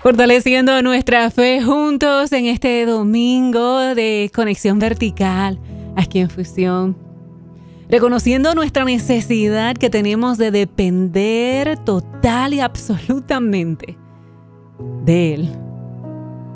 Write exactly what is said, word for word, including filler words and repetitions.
Fortaleciendo nuestra fe juntos en este domingo de conexión vertical aquí en Fusión. Reconociendo nuestra necesidad que tenemos de depender total y absolutamente de Él.